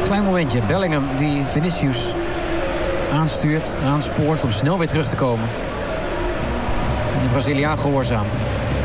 Klein momentje. Bellingham die Vinicius aanstuurt, aanspoort om snel weer terug te komen. En de Braziliaan gehoorzaamt.